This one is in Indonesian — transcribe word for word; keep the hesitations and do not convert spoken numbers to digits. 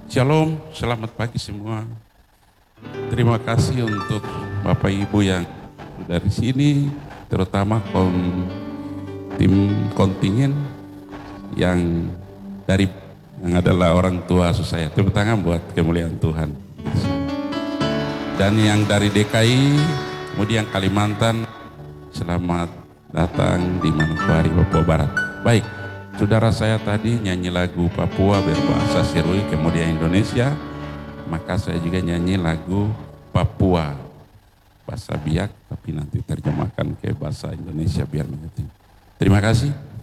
Shalom, selamat pagi semua. Terima kasih untuk Bapak Ibu yang dari sini, terutama kon, tim kontingen yang dari yang adalah orang tua asuh saya. Tepuk tangan buat kemuliaan Tuhan. Dan yang dari D K I, kemudian Kalimantan, selamat datang di Manokwari, Papua Barat. Baik, saudara saya tadi nyanyi lagu Papua berbahasa Sirui, kemudian Indonesia, maka saya juga nyanyi lagu Papua bahasa Biak, tapi nanti terjemahkan ke bahasa Indonesia biar mengerti. Terima kasih.